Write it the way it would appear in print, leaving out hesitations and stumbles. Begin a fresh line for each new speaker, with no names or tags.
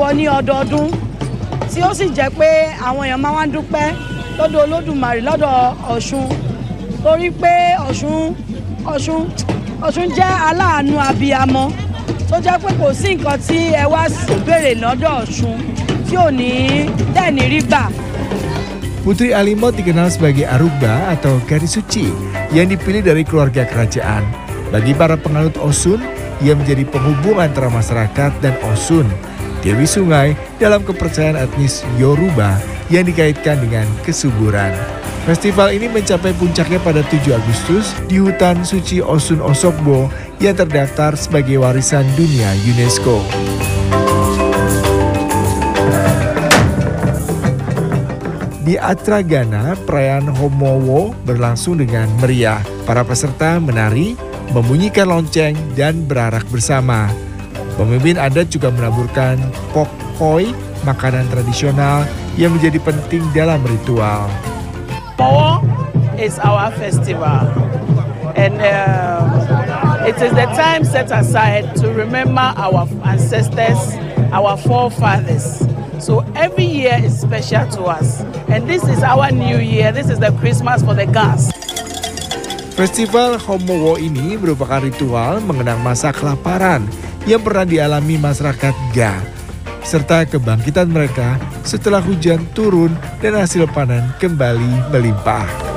ní ọdọọdún tí ó sì jẹ́ pé àwọn èèyàn máa wá ń dúpẹ́ lọ́dọ̀ Olódùmarè lọ́dọ̀ Ọ̀ṣun torí pé Ọ̀ṣun jẹ́ aláàánú abiyamọ tó jẹ́ pé kò sí nǹkan tí ẹ wá béèrè lọ́dọ̀ Ọ̀ṣun tí ò ní dẹ́ni rí gbà.
Putri Alimot dikenal sebagai Aruba atau gadis suci yang dipilih dari keluarga kerajaan. Bagi para penganut Osun, ia menjadi penghubung antara masyarakat dan Osun, Dewi Sungai dalam kepercayaan etnis Yoruba yang dikaitkan dengan kesuburan. Festival ini mencapai puncaknya pada 7 Agustus di Hutan Suci Osun Osogbo yang terdaftar sebagai warisan dunia UNESCO. Di Atragana, perayaan Homowo berlangsung dengan meriah. Para peserta menari, membunyikan lonceng, dan berarak bersama. Pemimpin adat juga menaburkan pokoi, makanan tradisional yang menjadi penting dalam ritual.
Homowo is our festival, and it is the time set aside to remember our ancestors, our forefathers. So every year is special to us, and this is our new year. This is the Christmas for the Gas.
Festival Homowo ini merupakan ritual mengenang masa kelaparan yang pernah dialami masyarakat Ga, serta kebangkitan mereka setelah hujan turun dan hasil panen kembali melimpah.